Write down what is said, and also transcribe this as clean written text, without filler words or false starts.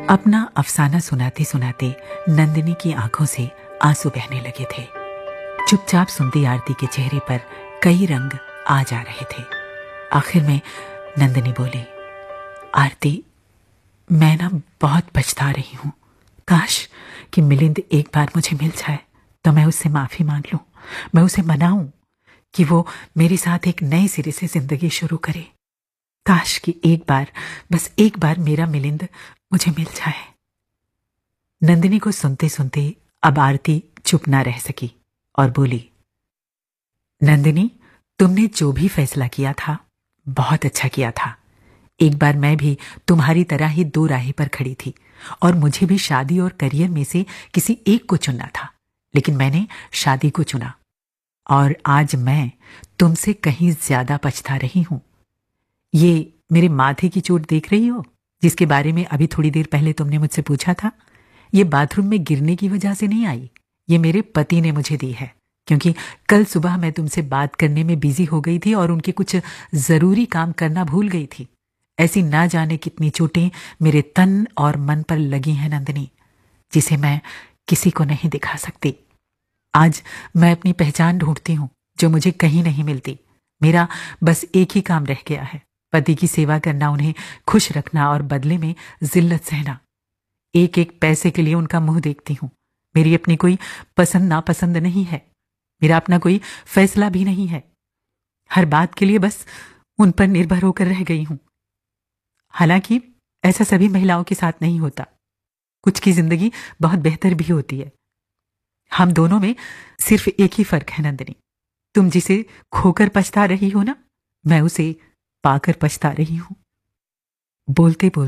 अपना अफसाना सुनाते सुनाते नंदिनी की आंखों से आंसू बहने लगे थे। चुपचाप सुनती आरती के चेहरे पर कई रंग आ जा रहे थे। आखिर में नंदिनी बोली, आरती, मैं ना बहुत पछता रही हूं। काश कि मिलिंद एक बार मुझे मिल जाए तो मैं उससे माफी मांग लूं, मैं उसे मनाऊं कि वो मेरे साथ एक नए सिरे से जिंदगी शुरू करे। काश कि एक बार, बस एक बार मेरा मिलिंद मुझे मिल जाए। नंदिनी को सुनते सुनते अब आरती चुप ना रह सकी और बोली, नंदिनी, तुमने जो भी फैसला किया था बहुत अच्छा किया था। एक बार मैं भी तुम्हारी तरह ही दो राहें पर खड़ी थी और मुझे भी शादी और करियर में से किसी एक को चुनना था, लेकिन मैंने शादी को चुना और आज मैं तुमसे कहीं ज्यादा पछता रही हूं। ये मेरे माथे की चोट देख रही हो, जिसके बारे में अभी थोड़ी देर पहले तुमने मुझसे पूछा था? ये बाथरूम में गिरने की वजह से नहीं आई, ये मेरे पति ने मुझे दी है, क्योंकि कल सुबह मैं तुमसे बात करने में बिजी हो गई थी और उनके कुछ जरूरी काम करना भूल गई थी। ऐसी ना जाने कितनी चोटें मेरे तन और मन पर लगी हैं नंदिनी, जिसे मैं किसी को नहीं दिखा सकती। आज मैं अपनी पहचान ढूंढती हूं जो मुझे कहीं नहीं मिलती। मेरा बस एक ही काम रह गया है, पति की सेवा करना, उन्हें खुश रखना और बदले में जिल्लत सहना। एक एक पैसे के लिए उनका मुंह देखती हूं। मेरी अपनी कोई पसंद नापसंद नहीं है, मेरा अपना कोई फैसला भी नहीं है। हर बात के लिए बस उन पर निर्भर होकर रह गई हूं। हालांकि ऐसा सभी महिलाओं के साथ नहीं होता, कुछ की जिंदगी बहुत बेहतर भी होती है। हम दोनों में सिर्फ एक ही फर्क है नंदिनी, तुम जिसे खोकर पछता रही हो ना, मैं उसे पाकर पछता रही हूं। बोलते बोलते